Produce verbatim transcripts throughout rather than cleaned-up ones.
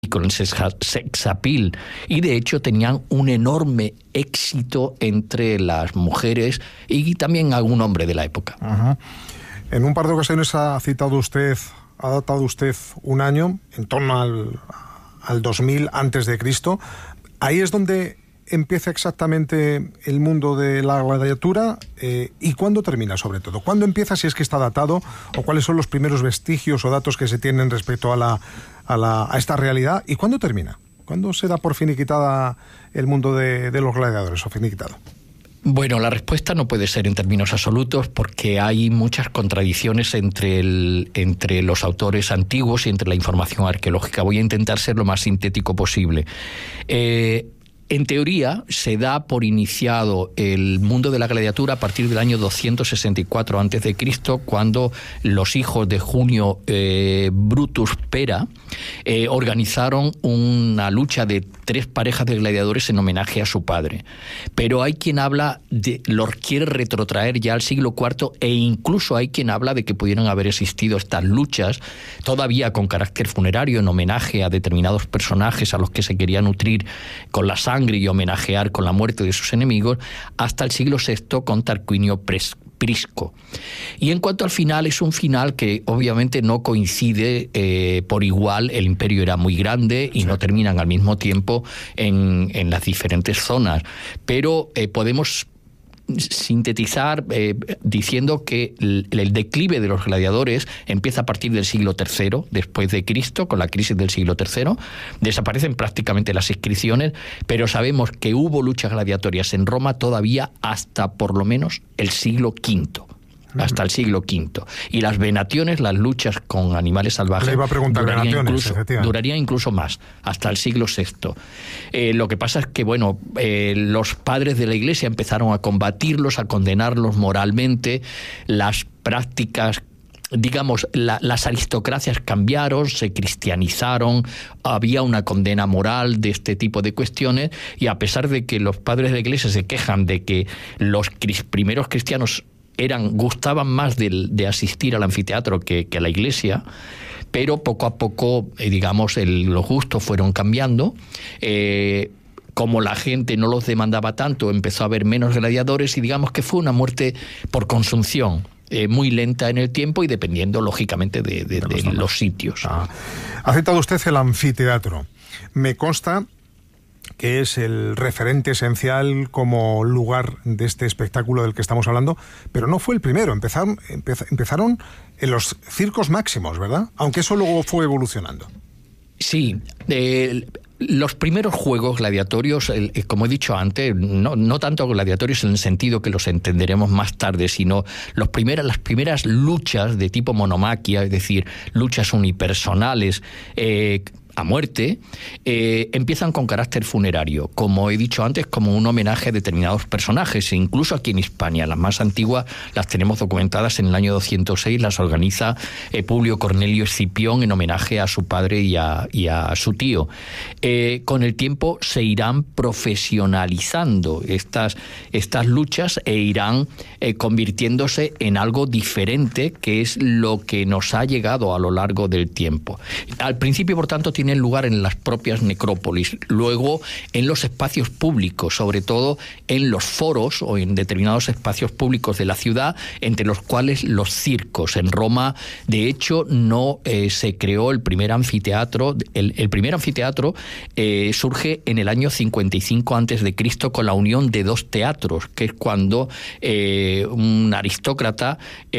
con el sex appeal, y de hecho tenían un enorme éxito entre las mujeres y también algún hombre de la época. Ajá. En un par de ocasiones ha citado usted, ha datado usted un año, en torno al, al dos mil antes de Cristo. Ahí es donde empieza exactamente el mundo de la gladiatura, eh, y cuándo termina, sobre todo. ¿Cuándo empieza, si es que está datado, o cuáles son los primeros vestigios o datos que se tienen respecto a la a, la, a esta realidad, y cuándo termina? ¿Cuándo se da por finiquitada el mundo de, de los gladiadores, o finiquitado? Bueno, la respuesta no puede ser en términos absolutos porque hay muchas contradicciones entre, el, entre los autores antiguos y entre la información arqueológica. Voy a intentar ser lo más sintético posible. Eh, En teoría, se da por iniciado el mundo de la gladiatura a partir del año doscientos sesenta y cuatro antes de Cristo, cuando los hijos de Junio eh, Brutus Pera eh, organizaron una lucha de tres parejas de gladiadores en homenaje a su padre. Pero hay quien habla de, los quiere retrotraer ya al siglo cuarto, e incluso hay quien habla de que pudieran haber existido estas luchas todavía con carácter funerario en homenaje a determinados personajes a los que se quería nutrir con la sangre y homenajear con la muerte de sus enemigos, hasta el siglo sexto con Tarquinio Prisco. Y en cuanto al final, es un final que obviamente no coincide eh, por igual. El imperio era muy grande y sí, no terminan al mismo tiempo en, en las diferentes zonas, pero eh, podemos sintetizar eh, diciendo que el, el declive de los gladiadores empieza a partir del siglo tercero después de Cristo, con la crisis del siglo tercero. Desaparecen prácticamente las inscripciones, pero sabemos que hubo luchas gladiatorias en Roma todavía hasta por lo menos el siglo quinto. Hasta el siglo quinto. Y las venaciones, las luchas con animales salvajes, Le iba a preguntar, durarían, incluso, durarían incluso más, hasta el siglo sexto. Eh, lo que pasa es que, bueno, eh, los padres de la Iglesia empezaron a combatirlos, a condenarlos moralmente. Las prácticas, digamos, la, las aristocracias cambiaron, se cristianizaron, había una condena moral de este tipo de cuestiones, y a pesar de que los padres de la Iglesia se quejan de que los cris, primeros cristianos eran gustaban más de, de asistir al anfiteatro que, que a la iglesia, pero poco a poco, eh, digamos, el, los gustos fueron cambiando. Eh, como la gente no los demandaba tanto, empezó a haber menos gladiadores, y digamos que fue una muerte por consunción, eh, muy lenta en el tiempo y dependiendo, lógicamente, de, de, de, los, de los sitios. Ah. Ha citado usted el anfiteatro. Me consta que es el referente esencial como lugar de este espectáculo del que estamos hablando, pero no fue el primero. Empezaron, empezaron en los circos máximos, ¿verdad? Aunque eso luego fue evolucionando. Sí, eh, los primeros juegos gladiatorios, eh, como he dicho antes, no, no tanto gladiatorios en el sentido que los entenderemos más tarde, sino los primeras, las primeras luchas de tipo monomaquia, es decir, luchas unipersonales, eh, a muerte, eh, empiezan con carácter funerario, como he dicho antes, como un homenaje a determinados personajes, e incluso aquí en Hispania. Las más antiguas las tenemos documentadas en el año doscientos seis, las organiza eh, Publio Cornelio Escipión en homenaje a su padre y a, y a su tío. Eh, con el tiempo se irán profesionalizando estas, estas luchas e irán eh, convirtiéndose en algo diferente, que es lo que nos ha llegado a lo largo del tiempo. Al principio, por tanto, tienen lugar en las propias necrópolis, luego en los espacios públicos, sobre todo en los foros o en determinados espacios públicos de la ciudad, entre los cuales los circos. En Roma, de hecho, no eh, se creó el primer anfiteatro. El, el primer anfiteatro eh, surge en el año cincuenta y cinco antes de Cristo con la unión de dos teatros, que es cuando eh, un aristócrata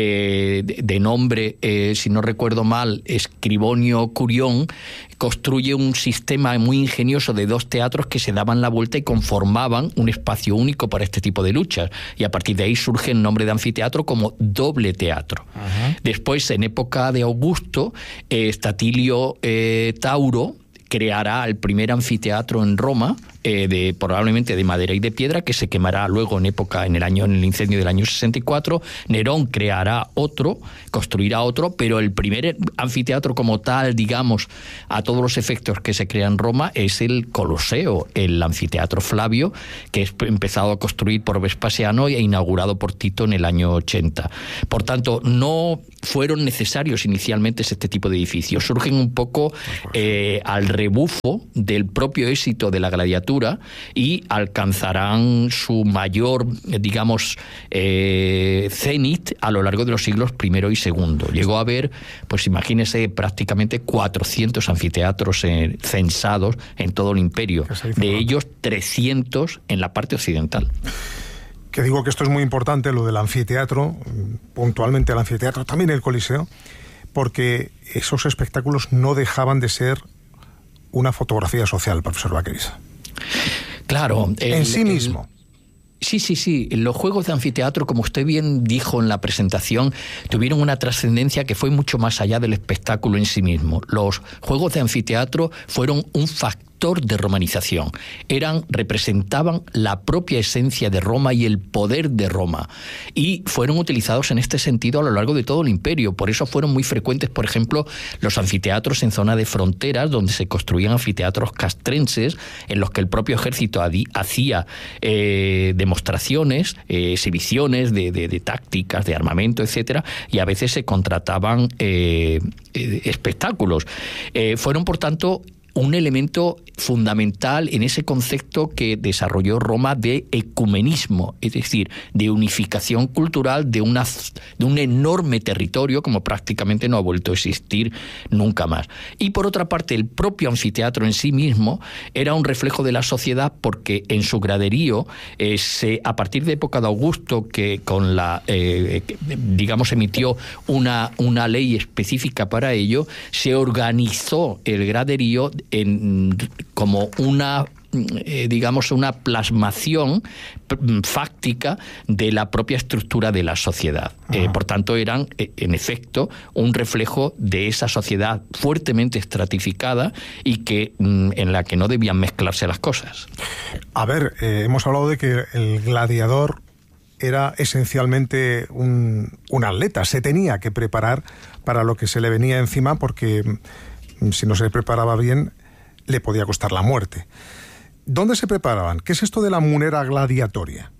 eh, de, de nombre, eh, si no recuerdo mal, Escribonio Curión, construye un sistema muy ingenioso de dos teatros que se daban la vuelta y conformaban un espacio único para este tipo de luchas. Y a partir de ahí surge el nombre de anfiteatro como doble teatro. Ajá. Después, en época de Augusto, eh, Statilio eh, Tauro creará el primer anfiteatro en Roma, eh, de probablemente de madera y de piedra, que se quemará luego en época, en el año, en el incendio del año sesenta y cuatro. Nerón creará otro, construirá otro, pero el primer anfiteatro como tal, digamos, a todos los efectos que se crea en Roma, es el Coloseo, el anfiteatro Flavio, que es empezado a construir por Vespasiano e inaugurado por Tito en el año ochenta. Por tanto, no fueron necesarios inicialmente este tipo de edificios. Surgen un poco eh, al rebufo del propio éxito de la gladiatura y alcanzarán su mayor, digamos, eh, cenit a lo largo de los siglos primero y segundo. Llegó a haber, pues imagínese, prácticamente cuatrocientos anfiteatros eh, censados en todo el imperio, de ellos trescientos en la parte occidental. Que digo que esto es muy importante, lo del anfiteatro, puntualmente el anfiteatro, también el Coliseo, porque esos espectáculos no dejaban de ser una fotografía social, profesor Vaqueriza. Claro. El, en sí mismo. El... Sí, sí, sí. Los juegos de anfiteatro, como usted bien dijo en la presentación, tuvieron una trascendencia que fue mucho más allá del espectáculo en sí mismo. Los juegos de anfiteatro fueron un factor de romanización. Eran, representaban la propia esencia de Roma y el poder de Roma. Y fueron utilizados en este sentido a lo largo de todo el imperio. Por eso fueron muy frecuentes, por ejemplo, los anfiteatros en zona de fronteras, donde se construían anfiteatros castrenses, en los que el propio ejército hacía eh, demostraciones, eh, exhibiciones de, de, de tácticas, de armamento, etcétera, y a veces se contrataban eh, eh, espectáculos. Eh, fueron, por tanto, un elemento fundamental en ese concepto que desarrolló Roma de ecumenismo, es decir, de unificación cultural de, una, de un enorme territorio como prácticamente no ha vuelto a existir nunca más. Y por otra parte, el propio anfiteatro en sí mismo era un reflejo de la sociedad, porque en su graderío, eh, se, a partir de época de Augusto, que con la, eh, digamos, emitió una, una ley específica para ello, se organizó el graderío En, como una, eh, digamos, una plasmación fáctica de la propia estructura de la sociedad. Eh, por tanto, eran, eh, en efecto, un reflejo de esa sociedad fuertemente estratificada y que mm, en la que no debían mezclarse las cosas. A ver, eh, hemos hablado de que el gladiador era esencialmente un, un atleta. Se tenía que preparar para lo que se le venía encima, porque si no se preparaba bien, le podía costar la muerte. ¿Dónde se preparaban? ¿Qué es esto de la munera gladiatoria?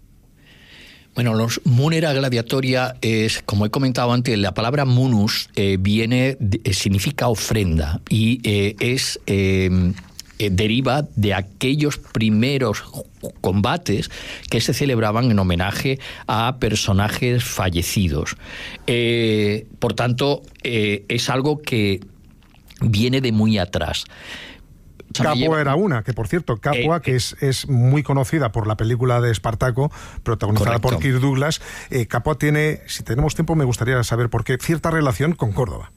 Bueno, los munera gladiatoria es, como he comentado antes, la palabra munus eh, viene, de, significa ofrenda, y eh, es eh, eh, deriva de aquellos primeros combates que se celebraban en homenaje a personajes fallecidos. Eh, por tanto, eh, es algo que viene de muy atrás. Capua era una, que por cierto, Capua, eh, que es, es muy conocida por la película de Espartaco, protagonizada correcto. por Kirk Douglas. Eh, Capua tiene, si tenemos tiempo, me gustaría saber por qué, cierta relación con Córdoba.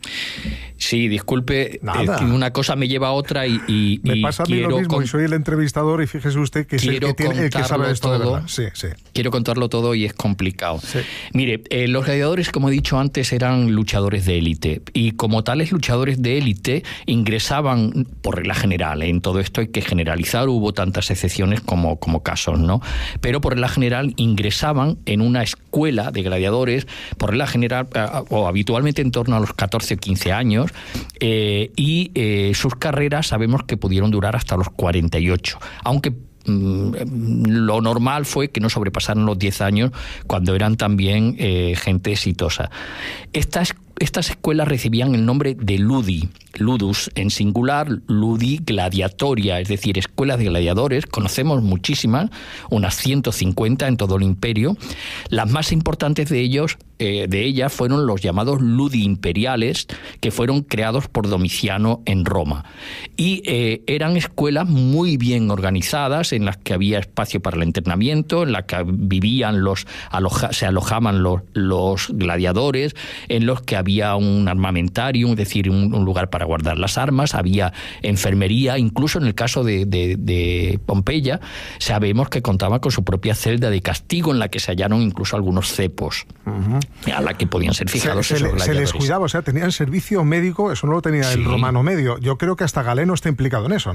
Sí, disculpe, eh, una cosa me lleva a otra y, y me pasa y a mí lo mismo, con... y soy el entrevistador, y fíjese usted que es el que, tiene, el que sabe esto todo, de verdad. Sí, sí. Quiero contarlo todo y es complicado. Sí. Mire, eh, los gladiadores, como he dicho antes, eran luchadores de élite, y como tales luchadores de élite ingresaban, por regla general, en todo esto hay que generalizar, hubo tantas excepciones como, como casos, ¿no? Pero por regla general ingresaban en una escuela de gladiadores, por regla general, o habitualmente en torno a los catorce o quince años, eh, y eh, sus carreras sabemos que pudieron durar hasta los cuarenta y ocho, aunque mm, lo normal fue que no sobrepasaran los diez años cuando eran también eh, gente exitosa. Estas Estas escuelas recibían el nombre de ludi, ludus en singular, ludi gladiatoria, es decir, escuelas de gladiadores. Conocemos muchísimas, unas ciento cincuenta en todo el imperio. Las más importantes de ellos, eh, de ellas fueron los llamados ludi imperiales, que fueron creados por Domiciano en Roma. Y eh, eran escuelas muy bien organizadas, en las que había espacio para el entrenamiento, en las que vivían los, aloja, se alojaban los, los gladiadores, en los que había había un armamentarium, es decir, un, un lugar para guardar las armas, había enfermería, incluso en el caso de, de, de Pompeya, sabemos que contaba con su propia celda de castigo, en la que se hallaron incluso algunos cepos, uh-huh. a la que podían ser fijados se, esos se, se les cuidaba, o sea, tenían servicio médico, eso no lo tenía sí. el romano medio. Yo creo que hasta Galeno está implicado en eso, ¿no?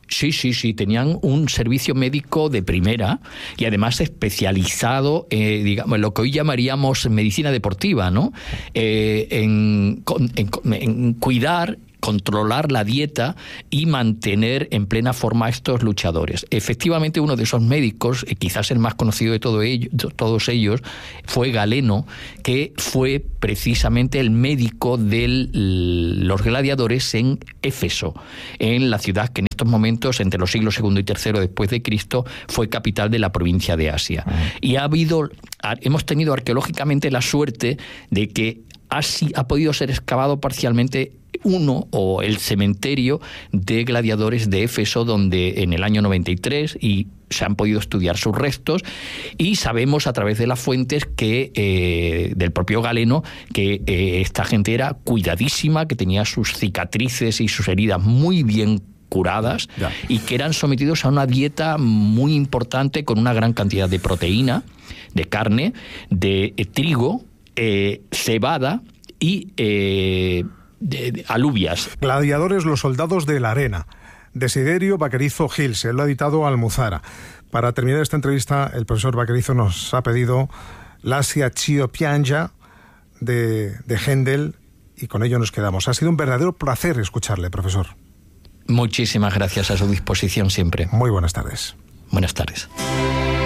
Sí, sí, sí, tenían un servicio médico de primera y además especializado, eh, digamos, en lo que hoy llamaríamos medicina deportiva, ¿no? Eh, en, en, en cuidar, controlar la dieta y mantener en plena forma a estos luchadores. Efectivamente, uno de esos médicos, quizás el más conocido de todo ello, todos ellos, fue Galeno, que fue precisamente el médico de los gladiadores en Éfeso, en la ciudad que en estos momentos, entre los siglos segundo y tercero después de Cristo, fue capital de la provincia de Asia. Y ha habido, hemos tenido arqueológicamente la suerte de que así ha podido ser excavado parcialmente uno o el cementerio de gladiadores de Éfeso, donde en el año noventa y tres y se han podido estudiar sus restos y sabemos a través de las fuentes que eh, del propio Galeno que eh, esta gente era cuidadísima, que tenía sus cicatrices y sus heridas muy bien curadas ya. Y que eran sometidos a una dieta muy importante con una gran cantidad de proteína, de carne, de eh, trigo, eh, cebada y eh, de, de alubias. Gladiadores, los soldados de la arena. Desiderio Vaquerizo Gil, se lo ha editado Almuzara. Para terminar esta entrevista, el profesor Vaquerizo nos ha pedido l'Asia Chio Pianja de, de Händel y con ello nos quedamos. Ha sido un verdadero placer escucharle, profesor. Muchísimas gracias, a su disposición siempre. Muy buenas tardes. Buenas tardes.